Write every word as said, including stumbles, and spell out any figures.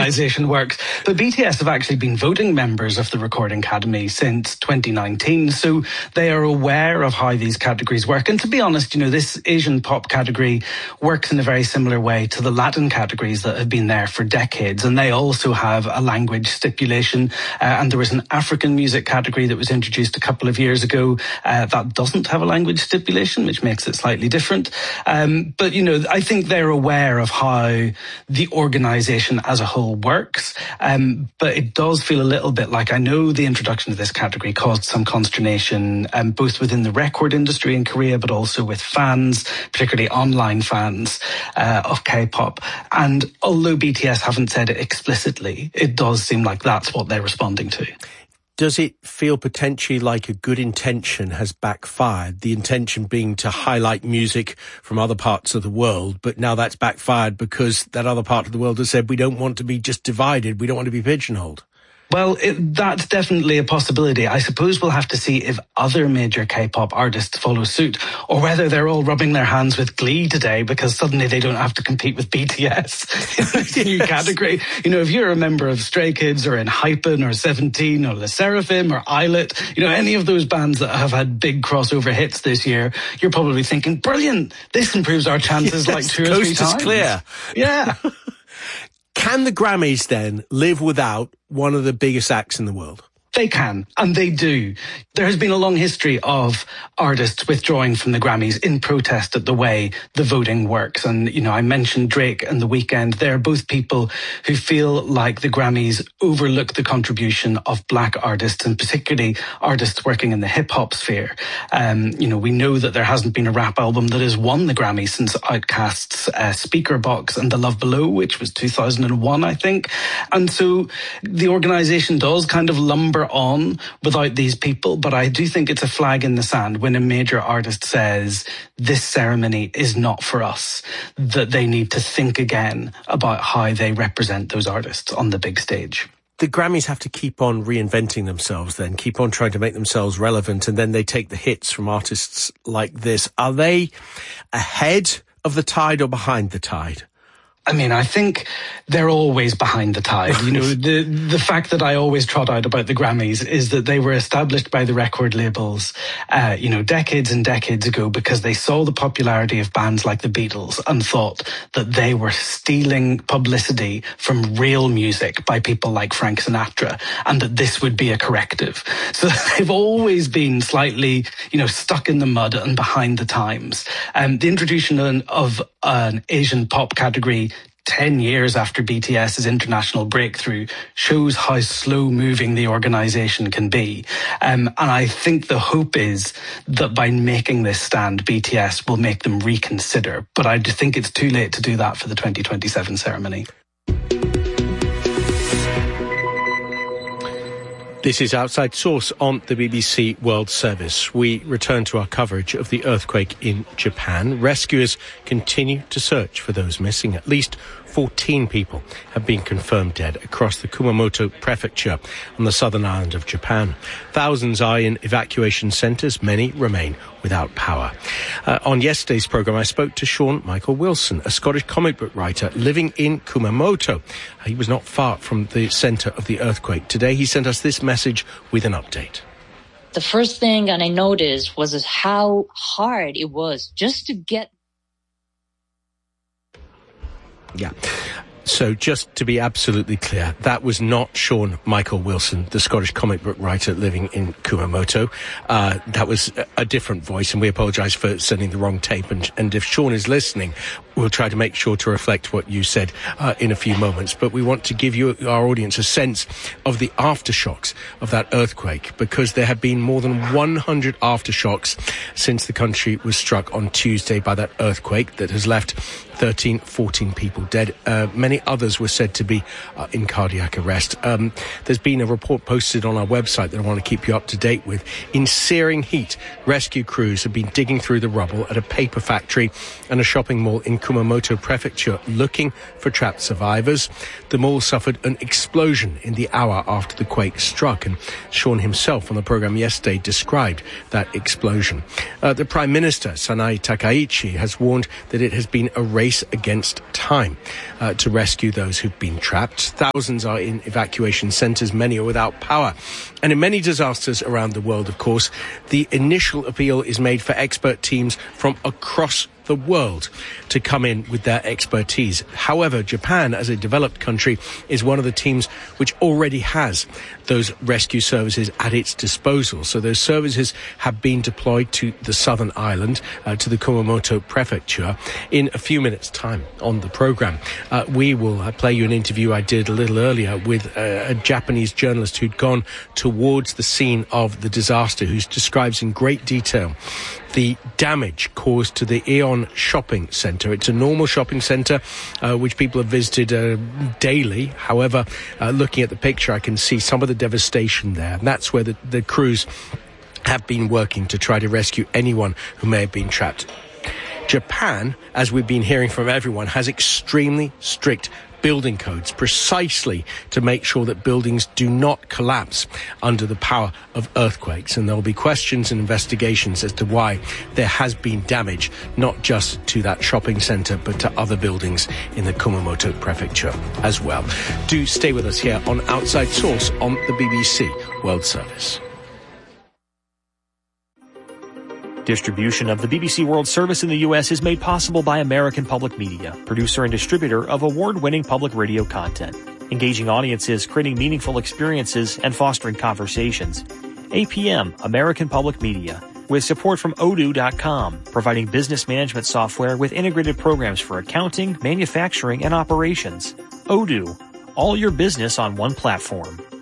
organisation works. But B T S have actually been voting members of the Recording Academy since twenty nineteen, so they are aware of how these categories work. And to be honest, you know, this Asian pop category works in a very similar way to the Latin categories that have been there for decades, and they also have a language stipulation. Uh, and there was an African music category that was introduced a couple of years ago uh, that doesn't have a language stipulation, which makes it slightly different. Um, but, you know, I think they're aware of how the organisation as a whole works. Um, but it does feel a little bit like, I know the introduction of this category caused some consternation, um, both within the record industry in Korea, but also with fans, particularly online fans uh, of K-pop. And although B T S haven't said it explicitly, it does seem like that's what they're responding to. Does it feel potentially like a good intention has backfired? The intention being to highlight music from other parts of the world, but now that's backfired because that other part of the world has said we don't want to be just divided, we don't want to be pigeonholed. Well, it, that's definitely a possibility. I suppose we'll have to see if other major K-pop artists follow suit, or whether they're all rubbing their hands with glee today because suddenly they don't have to compete with B T S in this new yes. category. You know, if you're a member of Stray Kids or Enhypen or Seventeen or Le Sserafim or Islet, you know, any of those bands that have had big crossover hits this year, you're probably thinking, brilliant, this improves our chances yes, like two or three times. Coast is clear. Yeah. Can the Grammys then live without one of the biggest acts in the world? They can, and they do. There has been a long history of artists withdrawing from the Grammys in protest at the way the voting works. And, you know, I mentioned Drake and The Weeknd. They're both people who feel like the Grammys overlook the contribution of black artists, and particularly artists working in the hip-hop sphere. Um, you know, we know that there hasn't been a rap album that has won the Grammy since Outkast's uh, Speaker Box and The Love Below, which was two thousand one, I think. And so the organisation does kind of lumber on without these people, but I do think it's a flag in the sand when a major artist says this ceremony is not for us, that they need to think again about how they represent those artists on the big stage. The Grammys have to keep on reinventing themselves then, keep on trying to make themselves relevant, and then they take the hits from artists like this. Are they ahead of the tide or behind the tide? I mean, I think they're always behind the tide. You know, the the fact that I always trot out about the Grammys is that they were established by the record labels, uh, you know, decades and decades ago because they saw the popularity of bands like the Beatles and thought that they were stealing publicity from real music by people like Frank Sinatra, and that this would be a corrective. So they've always been slightly, you know, stuck in the mud and behind the times. Um, the introduction of an Asian pop category ten years after BTS's international breakthrough shows how slow-moving the organisation can be. Um, and I think the hope is that by making this stand, B T S will make them reconsider. But I think it's too late to do that for the twenty twenty-seven ceremony. This is Outside Source on the B B C World Service. We return to our coverage of the earthquake in Japan. Rescuers continue to search for those missing. At least fourteen people have been confirmed dead across the Kumamoto prefecture on the southern island of Japan. Thousands are in evacuation centres. Many remain without power. Uh, on yesterday's programme, I spoke to Sean Michael Wilson, a Scottish comic book writer living in Kumamoto. Uh, he was not far from the centre of the earthquake. Today, he sent us this message with an update. The first thing and I noticed was how hard it was just to get. Yeah. So just to be absolutely clear, that was not Sean Michael Wilson, the Scottish comic book writer living in Kumamoto. Uh, that was a different voice, and we apologise for sending the wrong tape. And, and if Sean is listening, we'll try to make sure to reflect what you said uh, in a few moments. But we want to give you, our audience, a sense of the aftershocks of that earthquake, because there have been more than one hundred aftershocks since the country was struck on Tuesday by that earthquake that has left thirteen, fourteen people dead. Uh, many others were said to be uh, in cardiac arrest. Um, there's been a report posted on our website that I want to keep you up to date with. In searing heat, rescue crews have been digging through the rubble at a paper factory and a shopping mall in Kumamoto Prefecture looking for trapped survivors. The mall suffered an explosion in the hour after the quake struck, and Sean himself on the programme yesterday described that explosion. Uh, the Prime Minister, Sanae Takaichi, has warned that it has been a race against time uh, to rescue those who've been trapped. Thousands are in evacuation centres, many are without power. And in many disasters around the world, of course, the initial appeal is made for expert teams from across the world to come in with their expertise. However, Japan, as a developed country, is one of the teams which already has those rescue services at its disposal. So those services have been deployed to the southern island, uh, to the Kumamoto prefecture. In a few minutes' time on the programme, uh, we will uh, play you an interview I did a little earlier with uh, a Japanese journalist who'd gone towards the scene of the disaster, who describes in great detail the damage caused to the Aeon shopping centre. It's a normal shopping centre uh, which people have visited uh, daily. However, uh, looking at the picture, I can see some of the devastation there. And that's where the, the crews have been working to try to rescue anyone who may have been trapped. Japan, as we've been hearing from everyone, has extremely strict building codes precisely to make sure that buildings do not collapse under the power of earthquakes. And there will be questions and investigations as to why there has been damage, not just to that shopping centre, but to other buildings in the Kumamoto prefecture as well. Do stay with us here on Outside Source on the B B C World Service. Distribution of the B B C World Service in the U S is made possible by American Public Media, producer and distributor of award-winning public radio content, engaging audiences, creating meaningful experiences, and fostering conversations. A P M, American Public Media, with support from Odoo dot com, providing business management software with integrated programs for accounting, manufacturing, and operations. Odoo, all your business on one platform.